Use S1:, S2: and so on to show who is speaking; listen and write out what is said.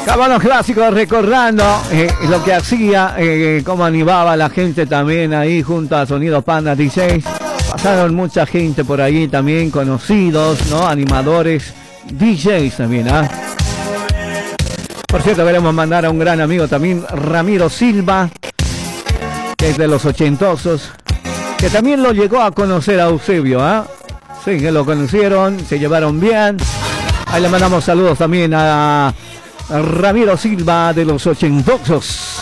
S1: Cabanos Clásicos recordando lo que hacía, cómo animaba a la gente también ahí junto a Sonido Panda DJs. Pasaron mucha gente por ahí también, conocidos, ¿no? Animadores, DJs también, ¿ah? Por cierto, queremos mandar a un gran amigo también, Ramiro Silva, que es de los ochentosos, que también lo llegó a conocer a Eusebio, ¿ah? Sí, que lo conocieron, se llevaron bien. Ahí le mandamos saludos también a Ramiro Silva de los ochentosos.